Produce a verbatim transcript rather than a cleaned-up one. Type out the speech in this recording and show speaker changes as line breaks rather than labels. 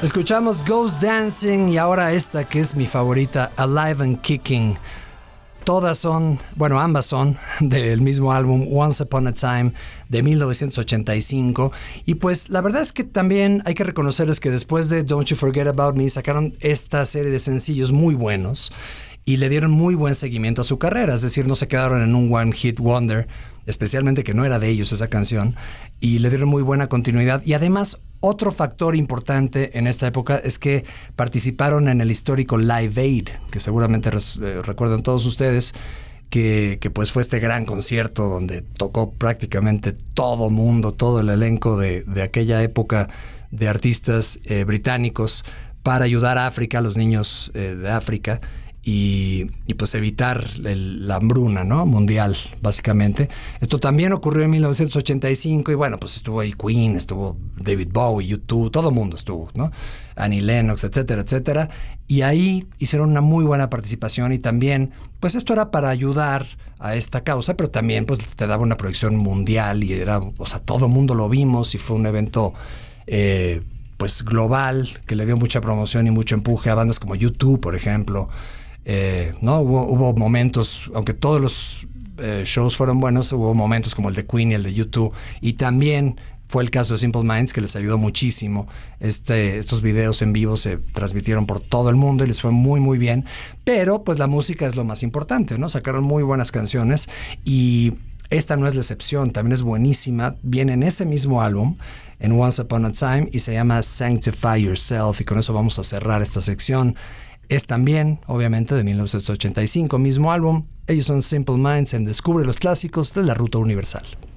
Escuchamos Ghost Dancing y ahora esta que es mi favorita, Alive and Kicking. Todas son, bueno, ambas son del mismo álbum Once Upon a Time de mil novecientos ochenta y cinco. Y pues la verdad es que también hay que reconocerles que después de Don't You Forget About Me sacaron esta serie de sencillos muy buenos y le dieron muy buen seguimiento a su carrera. Es decir, no se quedaron en un One Hit Wonder, especialmente que no era de ellos esa canción, y le dieron muy buena continuidad. Y además, otro factor importante en esta época es que participaron en el histórico Live Aid, que seguramente res, eh, recuerdan todos ustedes, que, que pues fue este gran concierto donde tocó prácticamente todo mundo, todo el elenco de, de aquella época de artistas eh, británicos para ayudar a África, a los niños eh, de África. Y, y pues evitar el, la hambruna, ¿no? Mundial, básicamente. Esto también ocurrió en mil novecientos ochenta y cinco y bueno, pues estuvo ahí Queen, estuvo David Bowie, U dos, todo el mundo estuvo, ¿no? Annie Lennox, etcétera, etcétera. Y ahí hicieron una muy buena participación y también, pues esto era para ayudar a esta causa, pero también pues te daba una proyección mundial y era, o sea, todo el mundo lo vimos y fue un evento eh, pues global que le dio mucha promoción y mucho empuje a bandas como U dos, por ejemplo. Eh, no hubo, hubo momentos, aunque todos los eh, shows fueron buenos, hubo momentos como el de Queen y el de U dos, y también fue el caso de Simple Minds, que les ayudó muchísimo. Este, estos videos en vivo se transmitieron por todo el mundo y les fue muy muy bien, pero pues la música es lo más importante, ¿no? Sacaron muy buenas canciones y esta no es la excepción, también es buenísima, viene en ese mismo álbum, en Once Upon a Time, y se llama Sanctify Yourself, y con eso vamos a cerrar esta sección. Es también, obviamente, de mil novecientos ochenta y cinco, mismo álbum. Ellos son Simple Minds en Descubre los Clásicos de la Ruta Universal.